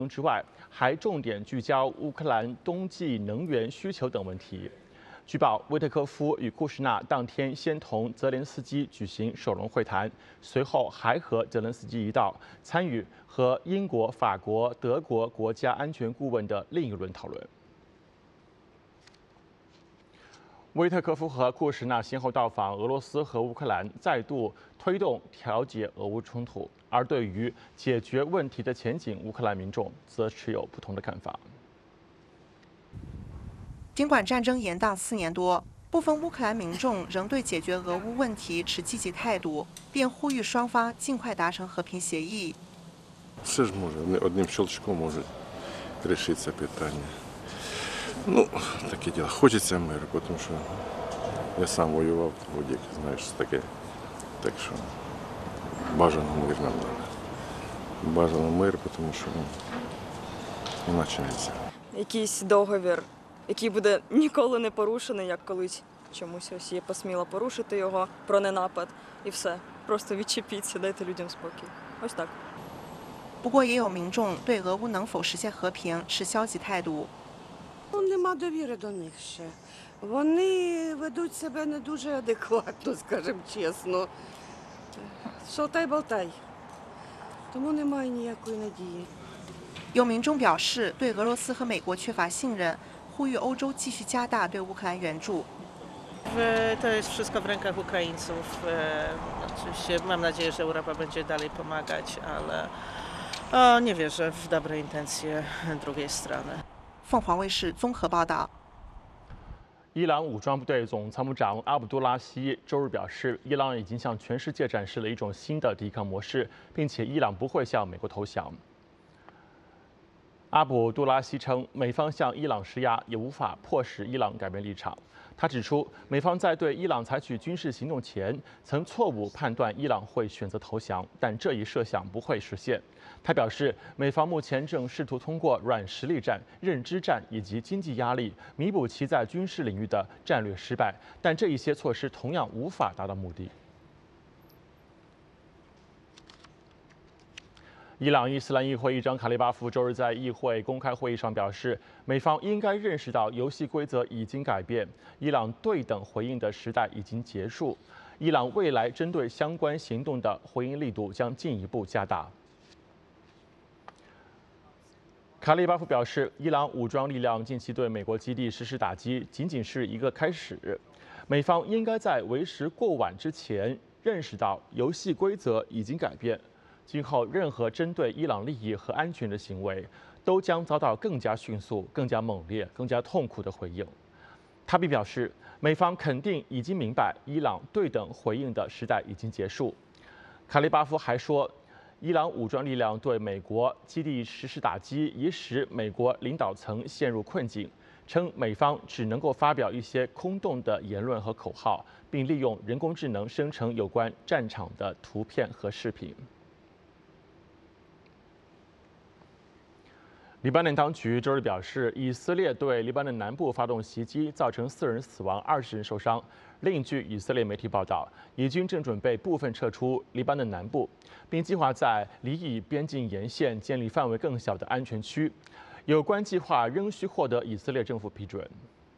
之外，还重点聚焦乌克兰冬季能源需求等问题。据报，威特科夫与库什纳当天先同泽连斯基举行首轮会谈，随后还和泽连斯基一道参与和英国、法国、德国国家安全顾问的另一轮讨论。威特科夫和库什纳先后到访俄罗斯和乌克兰，再度推动调解俄乌冲突。而对于解决问题的前景，乌克兰民众则持有不同的看法。 尽管战争延宕4年多，部分乌克兰民众仍对解决俄乌问题持积极态度，并呼吁双方尽快达成和平协议。 Все ж може, одним щелчком може решиться питання. Ну, таке діло. Хочеться миру, тому що я сам воював в воді, знаєш, таке. Так що бажано мир нам надо. Бажано мир, тому що іначе не можна. Якийсь договір, який буде ніколи не порушений, як колись чомусь Росія посміла порушити його про ненапад. І все. Просто відчепіться, дайте людям спокій. Ось так. 不过，也有民众对俄乌能否实现和平持消极态度。 Нема довіри до них ще. Вони ведуть себе не дуже адекватно, скажімо чесно. Шалтай болтай. Тому немає ніякої надії. 有民众表示对俄罗斯和美国缺乏信任，呼吁欧洲继续加大对乌克兰援助。 To jest wszystko w rękach Ukraińców. Oczywiście mam nadzieję, że Europa będzie dalej pomagać, ale nie wierzę w dobre intencje drugiej strony. 凤凰卫视综合报道。 伊朗武装部队总参谋长阿卜杜拉希周日表示，伊朗已经向全世界展示了一种新的抵抗模式，并且伊朗不会向美国投降。阿卜杜拉希称，美方向伊朗施压也无法迫使伊朗改变立场。他指出，美方在对伊朗采取军事行动前，曾错误判断伊朗会选择投降，但这一设想不会实现。他表示，美方目前正试图通过软实力战、认知战以及经济压力，弥补其在军事领域的战略失败，但这一些措施同样无法达到目的。伊朗伊斯兰议会议长卡利巴夫周日在议会公开会议上表示，美方应该认识到游戏规则已经改变，伊朗对等回应的时代已经结束，伊朗未来针对相关行动的回应力度将进一步加大。卡利巴夫表示，伊朗武装力量近期对美国基地实施打击仅仅是一个开始，美方应该在为时过晚之前认识到游戏规则已经改变。今后任何针对伊朗利益和安全的行为，都将遭到更加迅速、更加猛烈、更加痛苦的回应。他并表示，美方肯定已经明白，伊朗对等回应的时代已经结束。卡利巴夫还说，伊朗武装力量对美国基地实施打击，已使美国领导层陷入困境，称美方只能够发表一些空洞的言论和口号，并利用人工智能生成有关战场的图片和视频。黎巴嫩当局周日表示，以色列对黎巴嫩南部发动袭击，造成4人死亡、20人受伤。另据以色列媒体报道，以军正准备部分撤出黎巴嫩南部，并计划在黎以边境沿线建立范围更小的安全区。有关计划仍需获得以色列政府批准。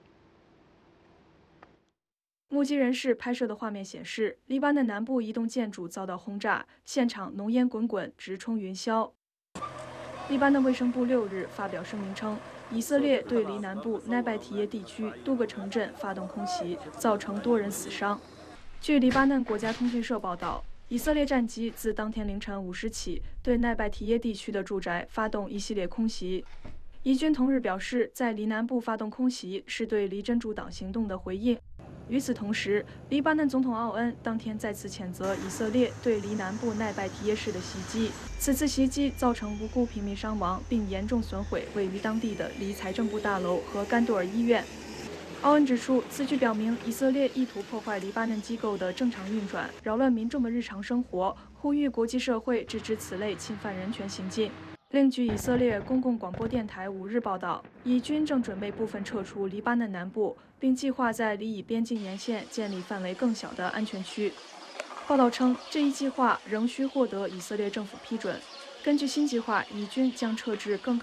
目击人士拍摄的画面显示，黎巴嫩南部一栋建筑遭到轰炸，现场浓烟滚滚，直冲云霄。黎巴嫩卫生部6日发表声明称，以色列对黎南部奈拜提耶地区多个城镇发动空袭，造成多人死伤。据黎巴嫩国家通讯社报道，以色列战机自当天凌晨5时起对奈拜提耶地区的住宅发动一系列空袭。以军同日表示，在黎南部发动空袭是对黎真主党行动的回应。与此同时，黎巴嫩总统奥恩当天再次谴责以色列对黎南部奈拜提耶市的袭击。此次袭击造成无辜平民伤亡，并严重损毁位于当地的黎财政部大楼和甘杜尔医院。奥恩指出，此举表明以色列意图破坏黎巴嫩机构的正常运转，扰乱民众的日常生活，呼吁国际社会制止此类侵犯人权行径。另据以色列公共广播电台5日报道，以军正准备部分撤出黎巴嫩南部，并计划在黎以边境沿线建立范围更小的安全区。报道称，这一计划仍需获得以色列政府批准。 根据新计划，以军将撤至更